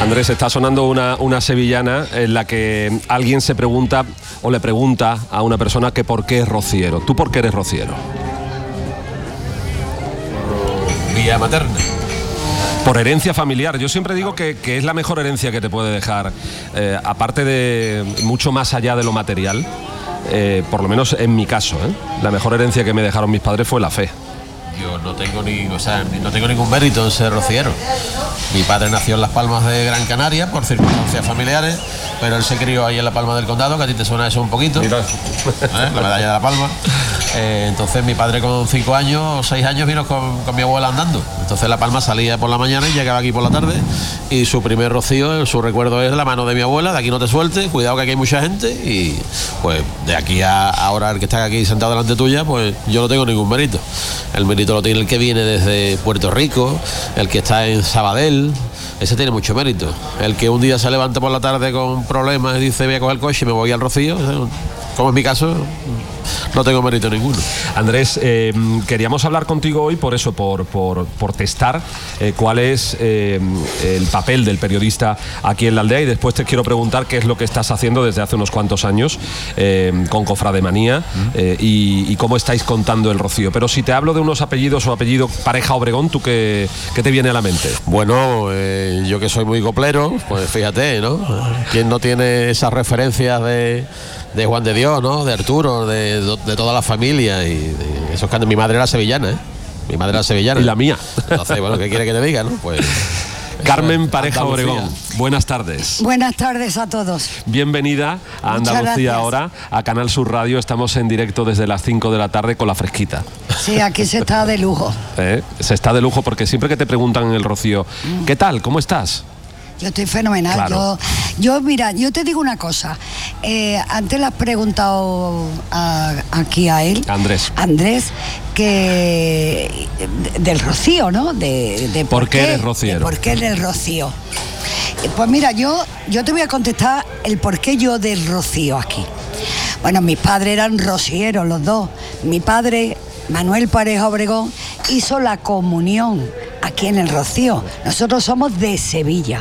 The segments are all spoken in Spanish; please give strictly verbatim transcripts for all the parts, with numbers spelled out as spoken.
Andrés, está sonando una, una sevillana en la que alguien se pregunta o le pregunta a una persona que por qué es rociero. ¿Tú por qué eres rociero? Vía materna. Por herencia familiar. Yo siempre digo que, que es la mejor herencia que te puede dejar, eh, aparte de mucho más allá de lo material, eh, por lo menos en mi caso, ¿eh? La mejor herencia que me dejaron mis padres fue la fe. Yo no tengo ni, o sea, no tengo ningún mérito en ser rociero. Mi padre nació en Las Palmas de Gran Canaria por circunstancias familiares, pero él se crió ahí en La Palma del Condado, que a ti te suena eso un poquito. ¿Eh? La medalla de La Palma. Eh, entonces mi padre con cinco años o seis años vino con, con mi abuela andando. Entonces La Palma salía por la mañana y llegaba aquí por la tarde. Y su primer rocío, su recuerdo es la mano de mi abuela, de aquí no te sueltes, cuidado que aquí hay mucha gente. Y pues de aquí a ahora el que está aquí sentado delante tuya, pues yo no tengo ningún mérito. El mérito lo tiene el que viene desde Puerto Rico, el que está en Sabadell. Ese tiene mucho mérito. El que un día se levanta por la tarde con problemas y dice voy a coger el coche y me voy al Rocío, como es mi caso, no tengo mérito ninguno. Andrés, eh, queríamos hablar contigo hoy por eso, por, por, por testar eh, cuál es eh, el papel del periodista aquí en la aldea, y después te quiero preguntar qué es lo que estás haciendo desde hace unos cuantos años eh, con Cofrademanía eh, y, y cómo estáis contando el Rocío. Pero si te hablo de unos apellidos o apellido Pareja Obregón, ¿tú qué, qué te viene a la mente? Bueno, eh, yo que soy muy coplero, pues fíjate, ¿no? ¿Quién no tiene esas referencias de... de Juan de Dios, ¿no? De Arturo, de, de, de toda la familia, y de esos que mi madre era sevillana, ¿eh? Mi madre era sevillana. Y la mía. Entonces, bueno, ¿qué quiere que te diga, no? Pues Carmen Pareja Obregón, buenas tardes. Buenas tardes a todos. Bienvenida a Andalucía Ahora, a Canal Sur Radio. Estamos en directo desde las cinco de la tarde con La Fresquita. Sí, aquí se está de lujo. ¿Eh? Se está de lujo porque siempre que te preguntan en el Rocío, ¿qué tal? ¿Cómo estás? Yo estoy fenomenal. Claro. Yo, yo, mira, yo te digo una cosa. Eh, antes le has preguntado a, aquí a él, Andrés. Andrés, que de, del Rocío, ¿no? De, de por, ¿Por qué eres rociero? ¿Por qué del Rocío? Pues mira, yo, yo te voy a contestar el por qué yo del Rocío aquí. Bueno, mis padres eran rocieros los dos. Mi padre, Manuel Pareja Obregón, hizo la comunión aquí en el Rocío. Nosotros somos de Sevilla.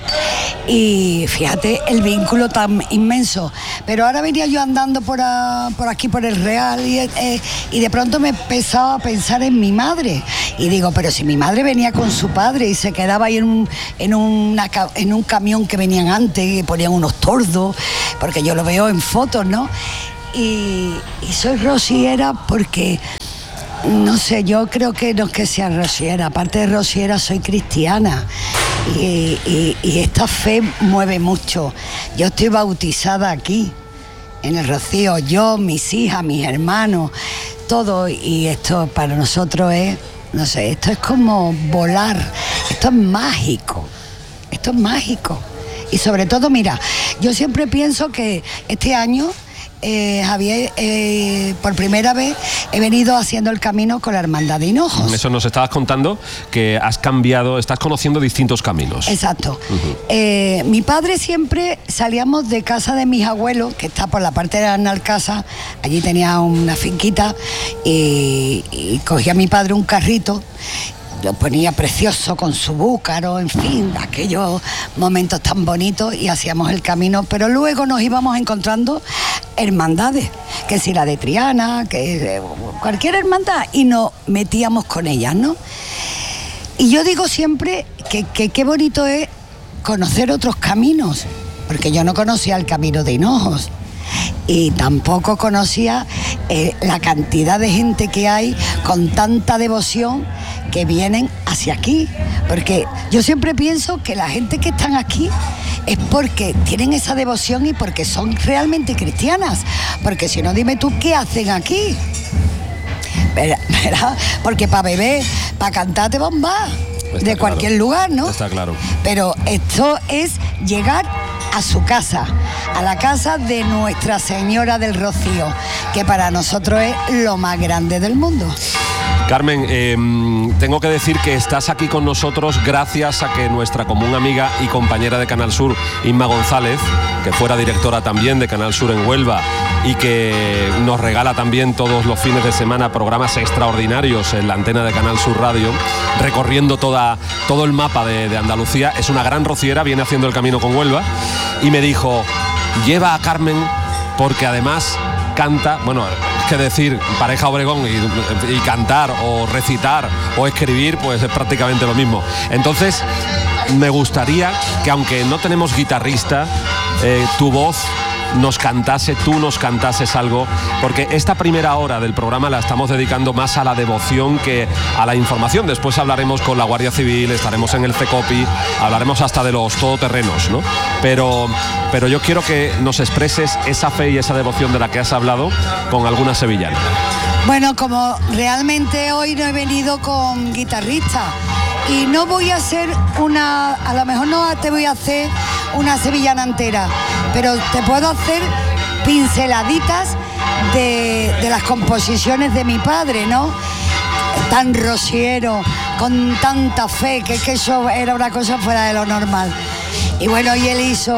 Y fíjate el vínculo tan inmenso. Pero ahora venía yo andando por, a, por aquí, por el Real, y, eh, y de pronto me empezaba a pensar en mi madre. Y digo, pero si mi madre venía con su padre y se quedaba ahí en un, en una, en un camión que venían antes, y ponían unos tordos, porque yo lo veo en fotos, ¿no? Y, y soy rociera porque... No sé, yo creo que no es que sea rociera, aparte de rociera soy cristiana y, y, y esta fe mueve mucho. Yo estoy bautizada aquí, en el Rocío, yo, mis hijas, mis hermanos, todo, y esto para nosotros es, no sé, esto es como volar, esto es mágico, esto es mágico. Y sobre todo, mira, yo siempre pienso que este año... Eh, Javier, eh, por primera vez he venido haciendo el camino con la Hermandad de Hinojos. Eso nos estabas contando, que has cambiado, estás conociendo distintos caminos. Exacto. Uh-huh. eh, mi padre siempre salíamos de casa de mis abuelos, que está por la parte de Analcasa, allí tenía una finquita, y, y cogía mi padre un carrito, lo ponía precioso con su búcaro, en fin, aquellos momentos tan bonitos, y hacíamos el camino, pero luego nos íbamos encontrando hermandades, que si la de Triana, que cualquier hermandad, y nos metíamos con ellas, ¿no? Y yo digo siempre que qué bonito es conocer otros caminos, porque yo no conocía el camino de Hinojos, y tampoco conocía eh, la cantidad de gente que hay con tanta devoción que vienen hacia aquí, porque yo siempre pienso que la gente que están aquí es porque tienen esa devoción y porque son realmente cristianas, porque si no, dime tú qué hacen aquí, ¿verdad? Porque para beber, para cantar te van va de claro. Cualquier lugar, ¿no? Está claro. Pero esto es llegar a su casa, a la casa de Nuestra Señora del Rocío, que para nosotros es lo más grande del mundo. Carmen, eh, tengo que decir que estás aquí con nosotros gracias a que nuestra común amiga y compañera de Canal Sur, Inma González, que fuera directora también de Canal Sur en Huelva y que nos regala también todos los fines de semana programas extraordinarios en la antena de Canal Sur Radio, recorriendo toda, todo el mapa de, de Andalucía. Es una gran rociera, viene haciendo el camino con Huelva y me dijo, lleva a Carmen porque además canta, bueno, es que decir Pareja Obregón y, y cantar o recitar o escribir, pues es prácticamente lo mismo. Entonces, me gustaría que, aunque no tenemos guitarrista, eh, tu voz nos cantase, tú nos cantases algo, porque esta primera hora del programa la estamos dedicando más a la devoción que a la información. Después hablaremos con la Guardia Civil, estaremos en el CECOPI, hablaremos hasta de los todoterrenos, ¿no? Pero, pero yo quiero que nos expreses esa fe y esa devoción de la que has hablado con alguna sevillana. Bueno, como realmente hoy no he venido con guitarrista y no voy a hacer una, a lo mejor no te voy a hacer una sevillana entera, pero te puedo hacer pinceladitas de, de las composiciones de mi padre, ¿no? Tan rociero, con tanta fe, que, que eso era una cosa fuera de lo normal. Y bueno, y él hizo